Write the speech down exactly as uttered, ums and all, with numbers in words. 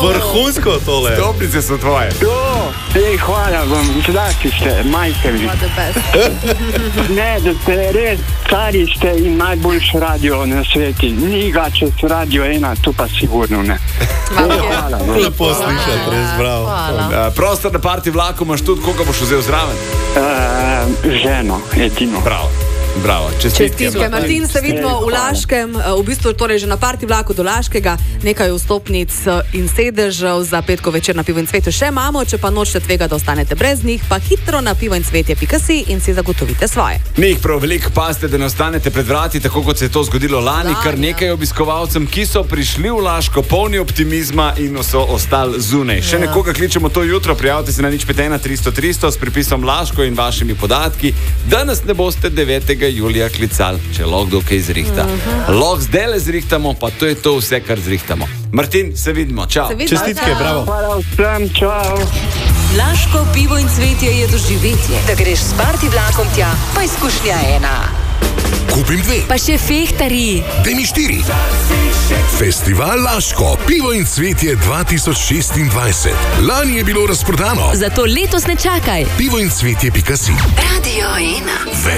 Vrhunsko tole. Stopnice so tvoje. Jo, ej, hvala vam, zlasti ste, majstri. Ne, da ste res stari ste in najboljši radio na sveti. Ni ga čez radio ena, tu pa sigurno ne. Ej, hvala vam. Lepo slišati, res bravo. Uh, prostor na parti vlaku imaš tudi, koga boš vzel zraven? Uh, ženo, edino. Bravo. Bravo, čestitke. Čestitke. Martin, se vidimo v Laškem, v bistvu torej že na parti vlaku do Laškega, nekaj vstopnic in sedežev za petkov večer na Pivo in cvetje še imamo, če pa nočete tvega, da ostanete brez njih, pa hitro na pivo in cvetje pika si in si zagotovite svoje. Ni jih prav veliko, pazite, da ne ostanete pred vrati, tako kot se je to zgodilo lani, lani kar nekaj obiskovalcem, ki so prišli v Laško polni optimizma in so ostali zunaj. Še ja. Nekoga kličemo to jutro, prijavite se na nič pet ena tristo tristo s pripisom Laško in vašimi podatki, da nas ne boste devetega julija klical, če lahko kdo kaj zrihta. Uh-huh. Lahko zdaj le zrihtamo, pa to je to vse, kar zrihtamo. Martin, se vidimo, čau. Se vidimo, čestitke, bravo. Hvala vsem, čau. Laško pivo in cvetje je doživetje. Da greš s parti vlakom tja, pa izkušnja ena. Kupim dve. Pa še fehtari. Daj mi štiri. Festival Laško, pivo in cvetje dva tisoč šestindvajset. Lani je bilo razprodano. Zato letos ne čakaj. pivo in cvetje pika si. Radio ena.